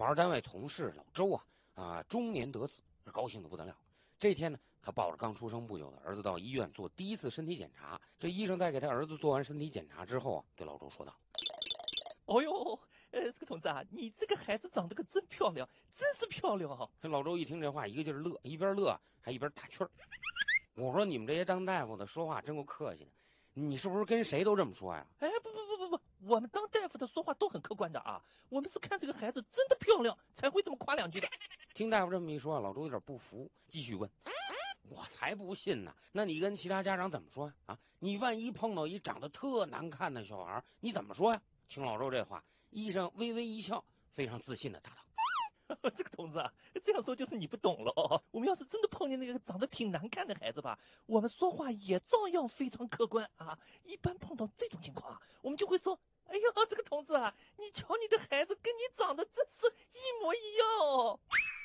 保安单位同事老周中年得子，高兴的不得了。这天呢，他抱着刚出生不久的儿子到医院做第一次身体检查。这医生在给他儿子做完身体检查之后对老周说道：“ 哦呦，这个同志啊，你这个孩子长得可真漂亮，真是漂亮啊！” 老周一听这话，一个劲儿乐，一边乐还一边打趣儿。我说你们这些当大夫的说话真够客气的，你是不是跟谁都这么说呀？ 哎，不，我们当大夫的说话都很客观的啊，我们是看这个孩子真的漂亮才会这么夸两句的。 听大夫这么一说，老周有点不服，继续问：“我才不信呢！那你跟其他家长怎么说呀？你万一碰到一长得特难看的小孩，你怎么说呀？”听老周这话，医生微微一笑，非常自信的答道：“ 这个同志啊，这样说就是你不懂了哦。我们要是真的碰见那个长得挺难看的孩子吧，我们说话也照样非常客观啊。一般碰到这种情况啊，我们就会说：哎呀，这个同志啊，你瞧你的